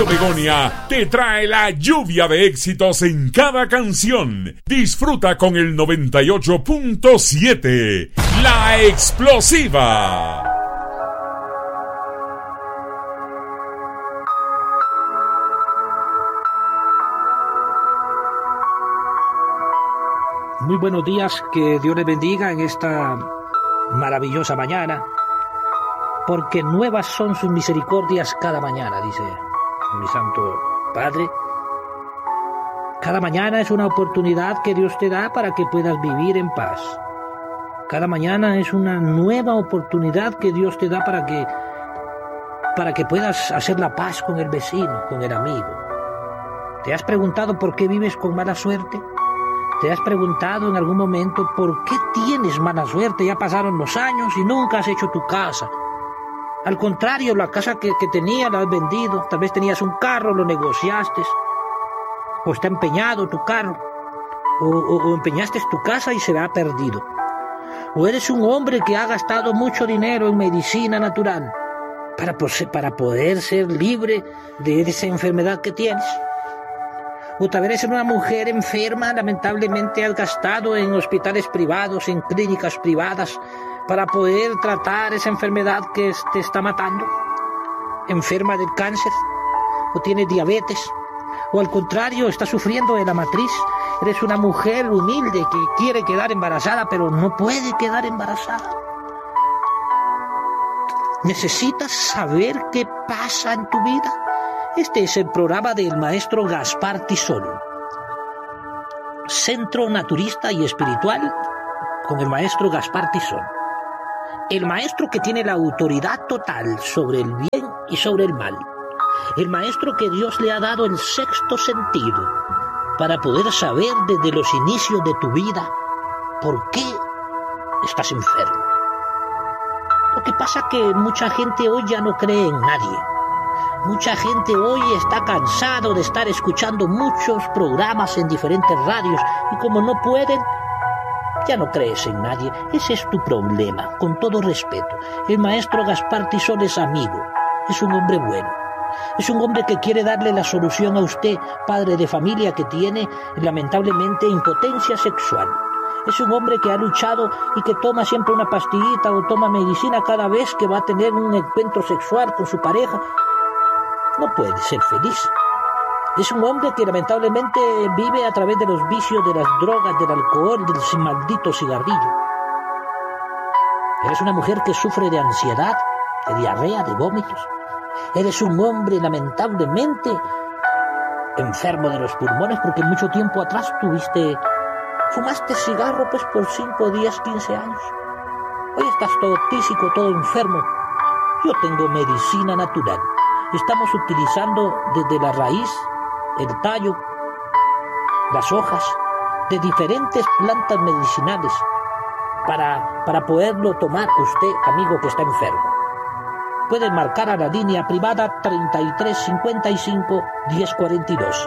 Begonia te trae la lluvia de éxitos en cada canción. Disfruta con el 98.7, La Explosiva. Muy buenos días, que Dios les bendiga en esta maravillosa mañana, porque nuevas son sus misericordias cada mañana, dice mi Santo Padre. Cada mañana es una oportunidad que Dios te da para que puedas vivir en paz. Cada mañana es una nueva oportunidad que Dios te da para que puedas hacer la paz con el vecino, con el amigo. ¿Te has preguntado por qué vives con mala suerte? ¿Te has preguntado en algún momento por qué tienes mala suerte? Ya pasaron los años y nunca has hecho tu casa. Al contrario, la casa que tenías la has vendido. Tal vez tenías un carro, lo negociaste. O está empeñado tu carro. O empeñaste tu casa y se ha perdido. O eres un hombre que ha gastado mucho dinero en medicina natural para poder ser libre de esa enfermedad que tienes. O tal vez eres una mujer enferma, lamentablemente has gastado en hospitales privados, en clínicas privadas, para poder tratar esa enfermedad que te está matando. Enferma del cáncer, o tienes diabetes, o al contrario, estás sufriendo de la matriz. Eres una mujer humilde que quiere quedar embarazada, pero no puede quedar embarazada. ¿Necesitas saber qué pasa en tu vida? Este es el programa del maestro Gaspar Tizón, Centro Naturista y Espiritual con el maestro Gaspar Tizón. El maestro que tiene la autoridad total sobre el bien y sobre el mal. El maestro que Dios le ha dado el sexto sentido para poder saber desde los inicios de tu vida por qué estás enfermo. Lo que pasa es que mucha gente hoy ya no cree en nadie. Mucha gente hoy está cansado de estar escuchando muchos programas en diferentes radios y como no pueden, ya no crees en nadie. Ese es tu problema, con todo respeto. El maestro Gaspar Tizón es amigo, es un hombre bueno. Es un hombre que quiere darle la solución a usted, padre de familia que tiene lamentablemente impotencia sexual. Es un hombre que ha luchado y que toma siempre una pastillita o toma medicina cada vez que va a tener un encuentro sexual con su pareja. No puede ser feliz. Es un hombre que lamentablemente vive a través de los vicios, de las drogas, del alcohol, del maldito cigarrillo. Eres una mujer que sufre de ansiedad, de diarrea, de vómitos. Eres un hombre lamentablemente enfermo de los pulmones porque mucho tiempo atrás fumaste cigarro por 5 días, 15 años. Hoy estás todo tísico, todo enfermo. Yo tengo medicina natural. Estamos utilizando desde la raíz, el tallo, las hojas de diferentes plantas medicinales para poderlo tomar usted, amigo que está enfermo. Pueden marcar a la línea privada 33 55 10 42.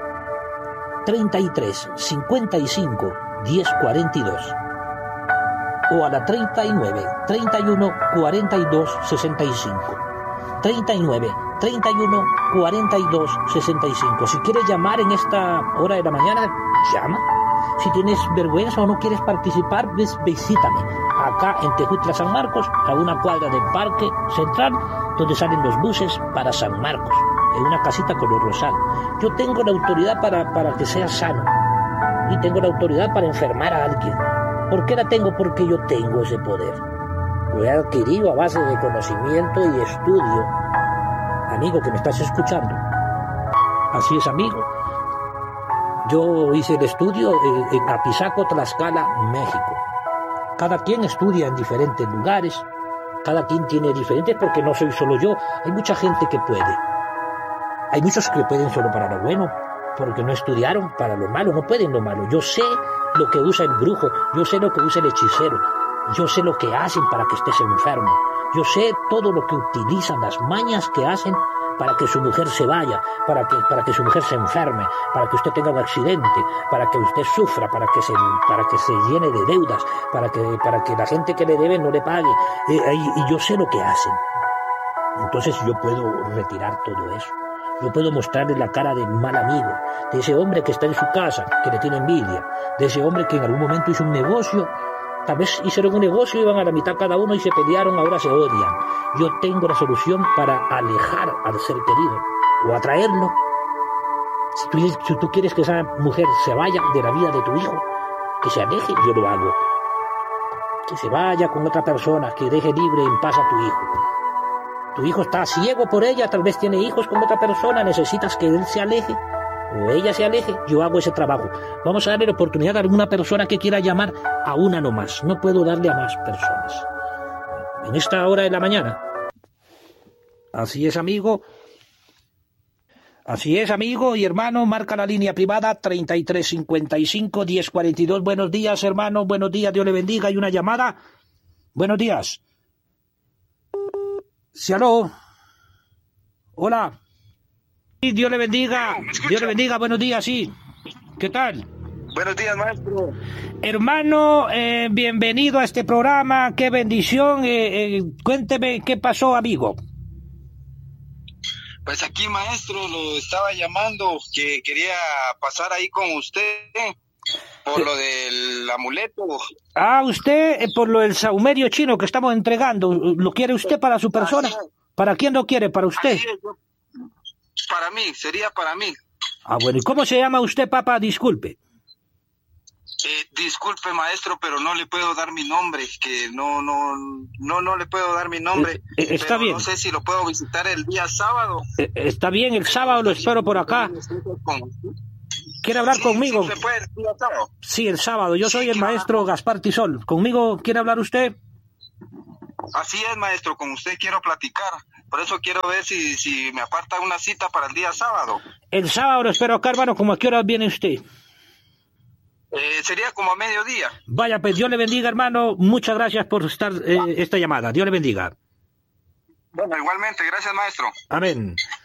33 55 10 42. O a la 39 31 42 65. 39 31 42 65. Si quieres llamar en esta hora de la mañana, llama. Si tienes vergüenza o no quieres participar, visítame acá en Tejutla, San Marcos, a una cuadra del Parque Central, donde salen los buses para San Marcos, en una casita color rosal. Yo tengo la autoridad para que sea sano y tengo la autoridad para enfermar a alguien. ¿Por qué la tengo? Porque yo tengo ese poder. Lo he adquirido a base de conocimiento y estudio. Amigo que me estás escuchando. Así es, amigo. Yo hice el estudio en Apizaco, Tlaxcala, México. Cada quien estudia en diferentes lugares. Cada quien tiene diferentes, porque no soy solo yo. Hay mucha gente que puede. Hay muchos que pueden solo para lo bueno, porque no estudiaron para lo malo, no pueden lo malo. Yo sé lo que usa el brujo, yo sé lo que usa el hechicero, yo sé lo que hacen para que estés enfermo, yo sé todo lo que utilizan, las mañas que hacen para que su mujer se vaya, para que su mujer se enferme, para que usted tenga un accidente, para que usted sufra, para que se llene de deudas, para que la gente que le debe no le pague, y yo sé lo que hacen. Entonces yo puedo retirar todo eso. Yo puedo mostrarle la cara del mal amigo, de ese hombre que está en su casa, que le tiene envidia, de ese hombre que en algún momento hizo un negocio, tal vez hicieron un negocio, iban a la mitad cada uno y se pelearon, ahora se odian. Yo tengo la solución para alejar al ser querido o atraerlo. Si tú quieres que esa mujer se vaya de la vida de tu hijo, que se aleje, yo lo hago. Que se vaya con otra persona, que deje libre en paz a tu hijo. Tu hijo está ciego por ella, tal vez tiene hijos con otra persona, necesitas que él se aleje o ella se aleje, yo hago ese trabajo. Vamos a darle la oportunidad a alguna persona que quiera llamar, a una nomás. No puedo darle a más personas en esta hora de la mañana. Así es, amigo. Así es, amigo y hermano, marca la línea privada 3355-1042. Buenos días, hermano, buenos días, Dios le bendiga. Hay una llamada. Buenos días. Sí, aló. Hola. Sí, Dios le bendiga. Dios le bendiga, buenos días, sí. ¿Qué tal? Buenos días, maestro. Hermano, bienvenido a este programa, qué bendición. Cuénteme qué pasó, amigo. Pues aquí, maestro, lo estaba llamando, que quería pasar ahí con usted por lo del amuleto. Ah, usted, por lo del saumerio chino que estamos entregando, ¿lo quiere usted para su persona? ¿Para quién lo quiere? ¿Para usted? Para mí, sería para mí. Ah, bueno, ¿y cómo se llama usted, papá? Disculpe. Disculpe, maestro, pero no le puedo dar mi nombre, que no le puedo dar mi nombre. Está pero bien. No sé si lo puedo visitar el día sábado. Está bien, el sábado lo espero por acá. ¿Quiere hablar conmigo? Sí, ¿se puede el día sábado? Sí, el sábado. Yo soy el maestro Gaspar Tisol. ¿Conmigo quiere hablar usted? Así es, maestro, con usted quiero platicar. Por eso quiero ver si me aparta una cita para el día sábado. El sábado lo espero acá, hermano. ¿Cómo a qué hora viene usted? Sería como a mediodía. Vaya, pues Dios le bendiga, hermano. Muchas gracias por esta llamada. Dios le bendiga. Bueno, igualmente. Gracias, maestro. Amén.